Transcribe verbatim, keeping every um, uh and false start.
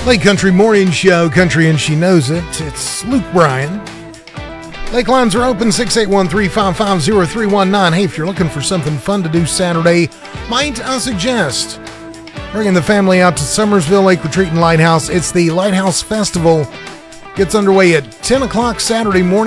Lake Country Morning Show, Country and She Knows It. It's Luke Bryan. Lake lines are open, six eight one, three five five, zero three one nine. Hey, if you're looking for something fun to do Saturday, might I suggest bringing the family out to Summersville Lake Retreat and Lighthouse. It's the Lighthouse Festival. Gets underway at ten o'clock Saturday morning.